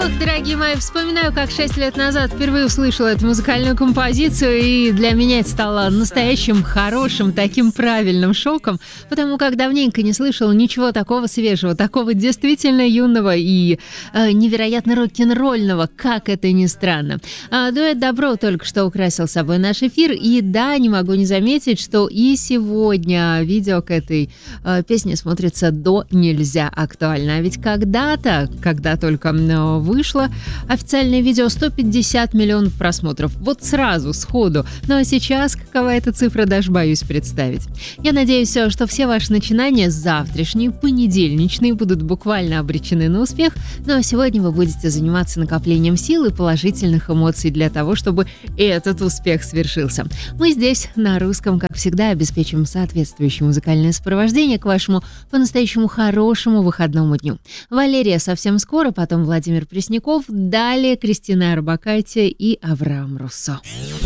Ох, дорогие мои, вспоминаю, как 6 лет назад впервые услышала эту музыкальную композицию, и для меня это стало настоящим, хорошим, таким правильным шоком, потому как давненько не слышала ничего такого свежего, такого действительно юного и невероятно рок-н-ролльного, как это ни странно. Дуэт «Добро» только что украсил собой наш эфир, и да, не могу не заметить, что и сегодня видео к этой песне смотрится до нельзя актуально. А ведь когда-то, когда только вышло официальное видео, 150 миллионов просмотров. Вот сразу, сходу. Ну а сейчас какова эта цифра, даже боюсь представить. Я надеюсь, что все ваши начинания завтрашние, понедельничные, будут буквально обречены на успех. Ну а сегодня вы будете заниматься накоплением сил и положительных эмоций для того, чтобы этот успех свершился. Мы здесь, на русском, как всегда, обеспечим соответствующее музыкальное сопровождение к вашему по-настоящему хорошему выходному дню. Валерия совсем скоро, потом Владимир Пресняков, далее Кристина Орбакайте и Авраам Руссо.